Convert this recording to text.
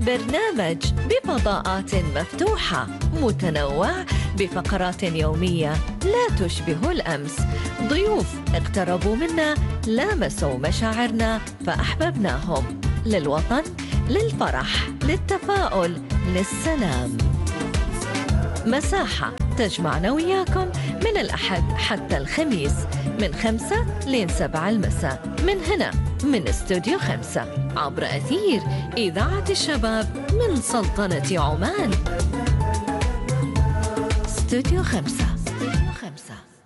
برنامج بفضاءات مفتوحة متنوع بفقرات يومية لا تشبه الأمس. ضيوف اقتربوا منا، لامسوا مشاعرنا فأحببناهم. للوطن، للفرح، للتفاؤل، للسلام. مساحة تجمعنا وياكم من الأحد حتى الخميس من 5 ل 7 المساء من هنا من استوديو 5 عبر أثير إذاعة الشباب من سلطنة عمان. استوديو 5.